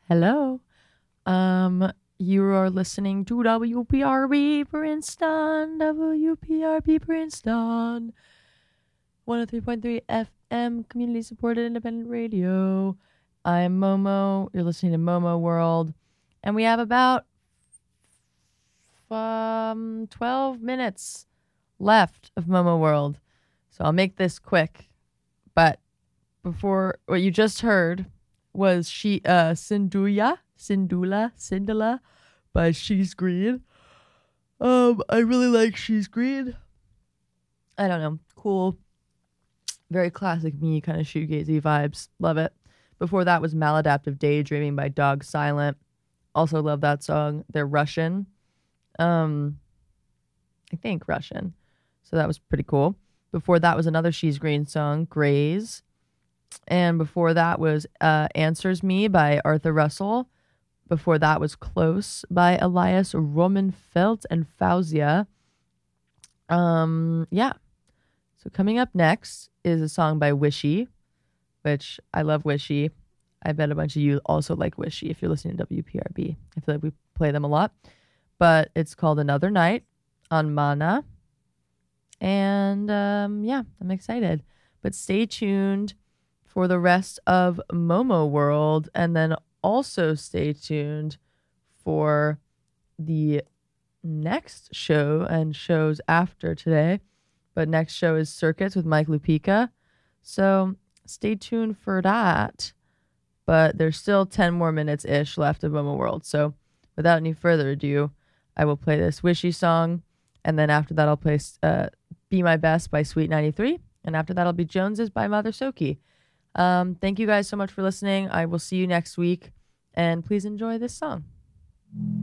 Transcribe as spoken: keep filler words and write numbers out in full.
Hello. Um, you are listening to W P R B Princeton, W P R B Princeton, one oh three point three F M, community supported independent radio. I'm Momo. You're listening to Momo World. And we have about um, twelve minutes left of Momo World. So I'll make this quick. But before, what you just heard was she uh Sinduya, Sindula, Sindula by She's Green. Um, I really like She's Green. I don't know, cool, very classic me kind of shoegazy vibes. Love it. Before that was Maladaptive Daydreaming by Dog Silent. Also love that song. They're Russian. Um, I think Russian. So that was pretty cool. Before that was another She's Green song, Graze. And before that was uh, Answers Me by Arthur Russell. Before that was Close by Elias Romanfeld and Fauzia. Um, yeah. So coming up next is a song by Wishy, which I love Wishy. I bet a bunch of you also like Wishy if you're listening to W P R B. I feel like we play them a lot. But it's called Another Night on Mana. And um, yeah, I'm excited. But stay tuned for the rest of Momo World, and then also stay tuned for the next show and shows after today. But next show is Circuits with Mike Lupica, so stay tuned for that. But there's still ten more minutes ish left of Momo World, so without any further ado, I will play this Wishy song, and then after that I'll play uh, Be My Best by Sweet ninety-three, and after that I'll be Joneses by Mother Soki. Um, thank you guys so much for listening. I will see you next week, and please enjoy this song.